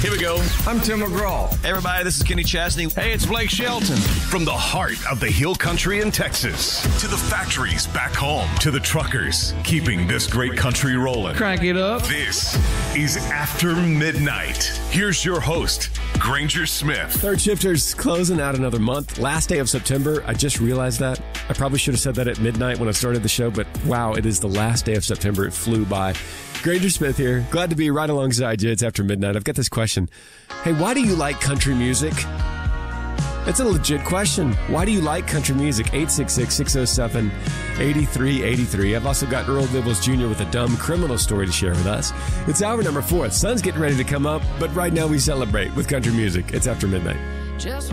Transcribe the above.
Here we go. I'm Tim McGraw. Hey, everybody, this is Kenny Chesney. Hey, it's Blake Shelton. From the heart of the hill country in Texas to the factories back home to the truckers keeping this great country rolling. Crank it up. This is After Midnight. Here's your host, Granger Smith. Third Shifters closing out another month. Last day of September. I just realized that. I probably should have said that at midnight when I started the show, but wow, it is the last day of September. It flew by. Granger Smith here. Glad to be right alongside you. It's After Midnight. I've got this question. Hey, why do you like country music? It's a legit question. Why do you like country music? 866-607-8383. I've also got Earl Nibbles Jr. with a dumb criminal story to share with us. It's hour number 4. The sun's getting ready to come up, but right now we celebrate with country music. It's After Midnight. Just